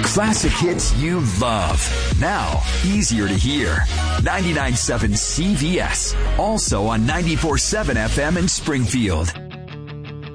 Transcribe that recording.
Classic hits you love. Now, easier to hear. 99.7 CVS. Also on 94.7 FM in Springfield.